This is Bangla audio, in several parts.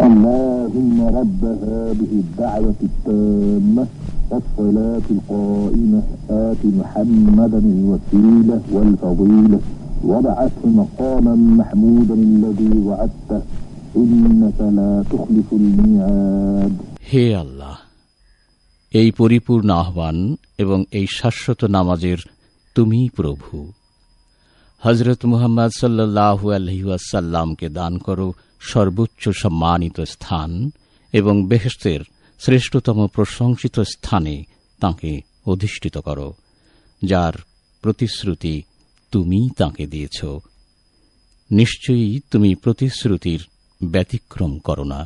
اللهم رب هذه الدعوة التامة والصلاة القائمة آت محمدا الوسيلة والفضيلة وابعثه مقاما محمودا الذي وعدته إنك لا تخلف الميعاد. হে আল্লাহ, এই পরিপূর্ণ আহ্বান এবং এই শাশ্বত নামাজের তুমি প্রভু। হযরত মুহাম্মদ সাল্লাল্লাহু আলাইহি ওয়াসাল্লামকে দান করো সর্বোচ্চ সম্মানিত স্থান এবং বেহেশতের শ্রেষ্ঠতম প্রশংসিত স্থানে তাঁকে অধিষ্ঠিত করো, যার প্রতিশ্রুতি তুমি তাঁকে দিয়েছ। নিশ্চয়ই তুমি প্রতিশ্রুতির ব্যতিক্রম করো না।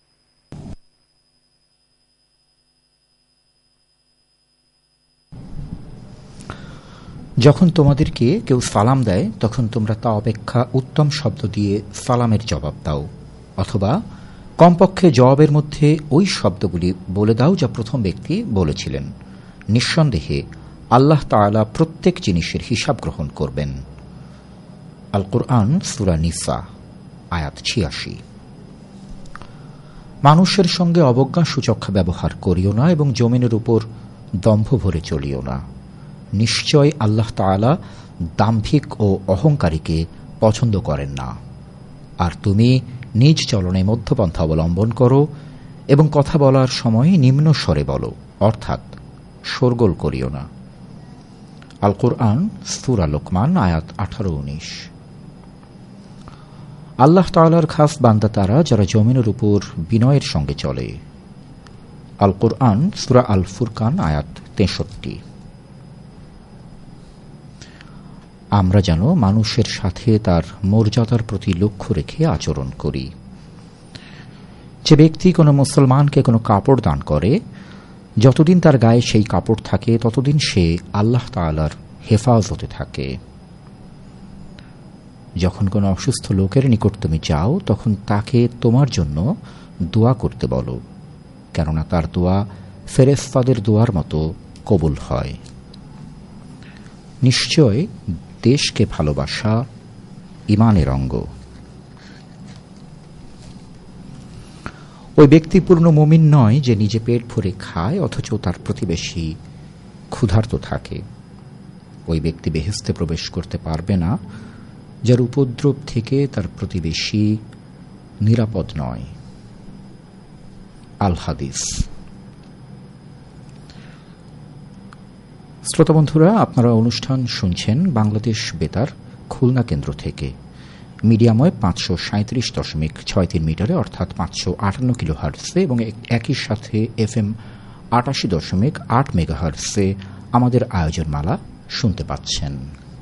যখন তোমাদেরকে কেউ সালাম দেয় তখন তোমরা তা অপেক্ষা উত্তম শব্দ দিয়ে সালামের জবাব দাও, অথবা কমপক্ষে জবাবের মধ্যে ওই শব্দগুলি বলে দাও যা প্রথম ব্যক্তি বলেছিলেন। নিঃসন্দেহে আল্লাহ তাআলা প্রত্যেক জিনিসের হিসাব গ্রহণ করবেন। আল কুরআন সূরা নিসা আয়াত ৮৬। মানুষের সঙ্গে অবজ্ঞাসূচক ব্যবহার করিও না এবং জমিনের উপর দম্ভ ভরে চলিও না। নিশ্চয় আল্লাহ তাআলা দাম্ভিক ও অহংকারীকে পছন্দ করেন না। আর তুমি নিজ চলনে মধ্যপন্থা অবলম্বন করো এবং কথা বলার সময় নিম্ন স্বরে বলো, অর্থাৎ শোরগোল করিও না। আল কুরআন সূরা লোকমান আয়াত ১৮-১৯। আল্লাহ তাআলার খাস বান্দা তারা যারা জমিনের উপর বিনয়ের সঙ্গে চলে। আল কুরআন সূরা আল ফুরকান আয়াত ৬৩। আমরা যেন মানুষের সাথে তার মর্যাদার প্রতি লক্ষ্য রেখে আচরণ করি। যে ব্যক্তি কোনো মুসলমানকে কোনো কাপড় দান করে, যতদিন তার গায়ে সেই কাপড় থাকে ততদিন সে আল্লাহ তাআলার হেফাজতে থাকে। যখন কোনো অসুস্থ লোকের নিকট তুমি যাও তখন তাকে তোমার জন্য দোয়া করতে বলো, কেননা তার দোয়া ফেরেশতাদের দোয়ার মতো কবুল হয়। নিশ্চয় দেশকে ভালোবাসা ঈমানের অঙ্গ। ওই ব্যক্তি পূর্ণ মুমিন নয় যে নিজে পেট ভরে খায় অথচ তার প্রতিবেশী ক্ষুধার্ত থাকে। ওই ব্যক্তি বেহেশতে প্রবেশ করতে পারবে না যার উপদ্রব থেকে তার প্রতিবেশী নিরাপদ নয়। আল হাদিস। শ্রোতা বন্ধুরা, আপনারা অনুষ্ঠান শুনছেন বাংলাদেশ বেতার খুলনা কেন্দ্র থেকে। মিডিয়ামে ৫৩৭.৬৩ মিটারে অর্থাৎ ৫৫৮ কিলোহার্টজে এবং একই সাথে FM ৮৮.৮ মেগাহার্টজে আমাদের আয়োজনমালা শুনতে পাচ্ছেন।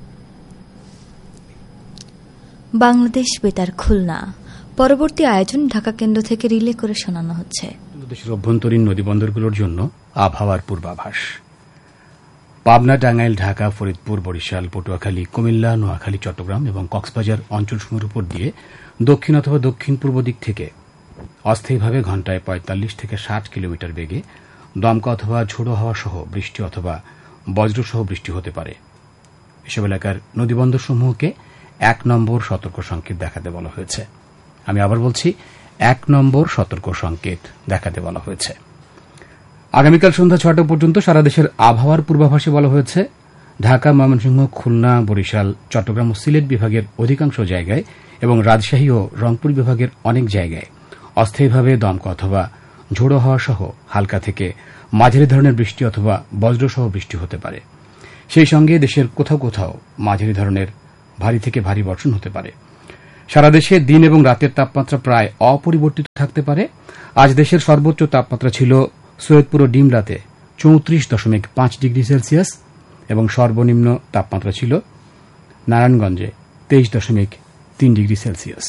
বাংলাদেশ বেতার খুলনা পরবর্তী আয়োজন ঢাকা কেন্দ্র থেকে রিলে করে শোনানো হচ্ছে। দেশের অভ্যন্তরীণ নদীবন্দরগুলোর জন্য আবহাওয়ার পূর্বাভাস। পাবনা, টাঙ্গাইল, ঢাকা, ফরিদপুর, বরিশাল, পটুয়াখালী, কুমিল্লা, নোয়াখালী, চট্টগ্রাম এবং কক্সবাজার অঞ্চলসমূহের উপর দিয়ে দক্ষিণ অথবা দক্ষিণ পূর্ব দিক থেকে অস্থায়ীভাবে ঘণ্টায় ৪৫ থেকে ৬০ কিলোমিটার বেগে দমকা অথবা ঝোড়ো হাওয়া সহ বৃষ্টি অথবা বজ্রসহ বৃষ্টি হতে পারে। এসব এলাকার নদীবন্দরসমূহকে ১ নম্বর সতর্ক সংকেত দেখাতে বলা হয়েছে। আমি আবার বলছি, ১ নম্বর সতর্ক সংকেত দেখাতে বলা হয়েছে। আগামীকাল সন্ধ্যা ৬টা পর্যন্ত সারা দেশের আবহাওয়ার পূর্বাভাসে বলা হয়েছে ঢাকা, ময়মনসিংহ, খুলনা, বরিশাল, চট্টগ্রাম ও সিলেট বিভাগের অধিকাংশ জায়গায় এবং রাজশাহী ও রংপুর বিভাগের অনেক জায়গায় অস্থায়ীভাবে দমকা অথবা ঝোড়ো হাওয়া সহ হালকা থেকে মাঝারি ধরনের বৃষ্টি অথবা বজ্রসহ বৃষ্টি হতে পারে। সেই সঙ্গে দেশের কোথাও কোথাও মাঝারি ধরনের ভারী থেকে ভারী বর্ষণ হতে পারে। সারা দেশে দিন এবং রাতের তাপমাত্রা প্রায় অপরিবর্তিত থাকতে পারে। আজ দেশের সর্বোচ্চ তাপমাত্রা ছিল সৈয়দপুর ও ডিমলাতে ৩৪.৫ ডিগ্রি সেলসিয়াস এবং সর্বনিম্ন তাপমাত্রা ছিল নারায়ণগঞ্জে ২৩.৩ ডিগ্রি সেলসিয়াস।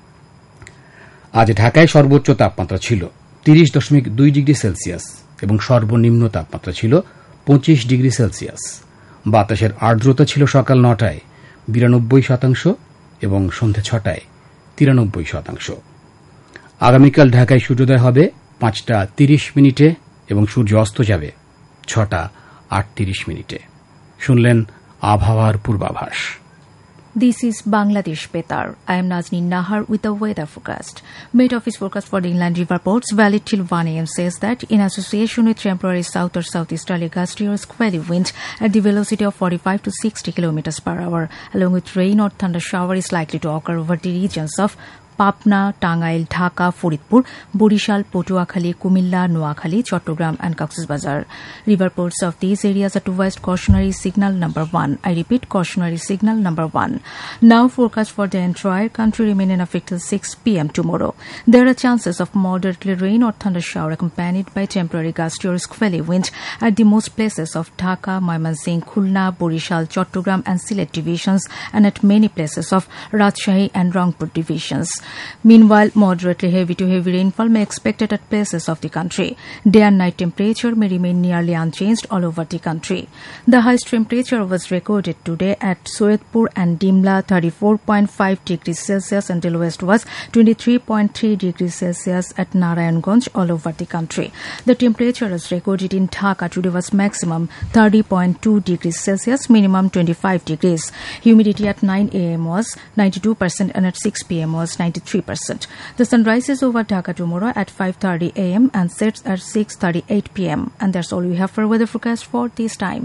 আজ ঢাকায় সর্বোচ্চ তাপমাত্রা ছিল ৩০.২ ডিগ্রি সেলসিয়াস এবং সর্বনিম্ন তাপমাত্রা ছিল ২৫ ডিগ্রি সেলসিয়াস। বাতাসের আর্দ্রতা ছিল সকাল ৯টায় ৯২% এবং সন্ধ্যা ৬টায় ৯৩%। আগামীকাল ঢাকায় সূর্যোদয় হবে ৫টা ৩০ এবং সূর্য অস্ত যাবে 6টা ৩৮। শুনলেন আবহাওয়ার পূর্বাভাস। This is Bangladesh Betar. I am Nazneen Nahar with the weather forecast. Met Office forecast for the inland river ports valid till 1 a.m. says that in association with temporary south or southeasterly gusty or squally wind at the velocity of 45 to 60 km per hour, along with rain or thunder shower is likely to occur over the regions of Papna, Tangail, Dhaka, Faridpur, Borishal, Potuakhali, Kumilla, Noakhali, Chattogram and Coxsbazar. River ports of these areas are to west cautionary signal number 1. I repeat, cautionary signal number 1. Now forecast for the entire country remain in effect till 6 p.m. tomorrow. There are chances of moderately rain or thunder shower accompanied by temporary gusty or squally wind at the most places of Dhaka, Mymensingh, Khulna, Borishal, Chattogram and Sylhet divisions and at many places of Rajshahi and Rangpur divisions. Meanwhile, moderately heavy to heavy rainfall may be expected at places of the country. Day and night temperature may remain nearly unchanged all over the country. The highest temperature was recorded today at Soedpur and Dimla 34.5 degrees Celsius and the lowest was 23.3 degrees Celsius at Narayanganj all over the country. The temperature as recorded in Dhaka today was maximum 30.2 degrees Celsius, minimum 25 degrees. Humidity at 9 a.m. was 92% and at 6 p.m. was 93%. The sun rises over Dhaka tomorrow at 5:30 a.m. and sets at 6:38 p.m. And that's all we have for weather forecast for this time.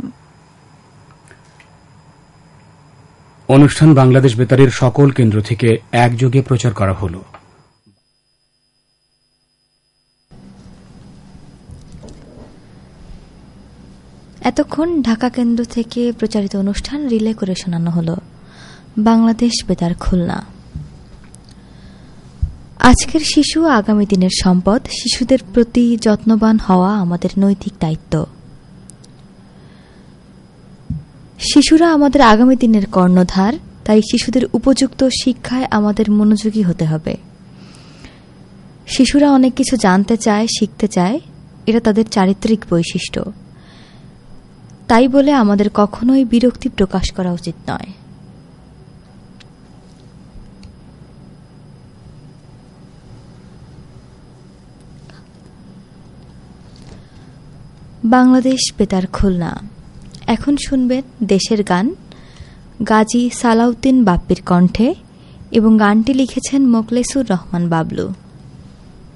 অনুষ্ঠান বাংলাদেশ বেতারের সকল কেন্দ্র থেকে একযোগে প্রচার করা হলো। এতক্ষণ ঢাকা কেন্দ্র থেকে প্রচারিত অনুষ্ঠান রিলে করে শোনানো হলো বাংলাদেশ বেতার খুলনা। আজকের শিশু আগামী দিনের সম্পদ, শিশুদের প্রতি যত্নবান হওয়া আমাদের নৈতিক দায়িত্ব। শিশুরা আমাদের আগামী দিনের কর্ণধার, তাই শিশুদের উপযুক্ত শিক্ষায় আমাদের মনোযোগী হতে হবে। শিশুরা অনেক কিছু জানতে চায়, শিখতে চায়, এটা তাদের চারিত্রিক বৈশিষ্ট্য। তাই বলে আমাদের কখনোই বিরক্তি প্রকাশ করা উচিত নয়। বাংলাদেশ বেতার খুলনা। এখন শুনবেন দেশের গান, গাজী সালাউদ্দিন বাপ্পির কণ্ঠে, এবং গানটি লিখেছেন মোখলেসুর রহমান বাবলু।